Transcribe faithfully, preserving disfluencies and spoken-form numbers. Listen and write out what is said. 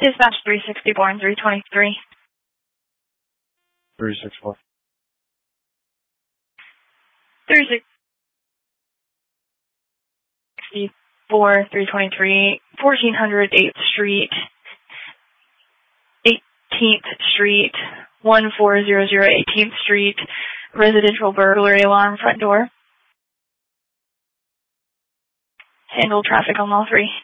Dispatch three sixty-four and three twenty-three. three sixty-four. three sixty-four, three twenty-three, fourteen hundred eighth Street, eighteenth Street, one four zero zero eighteenth Street, residential burglary alarm, front door. Handle traffic on all three.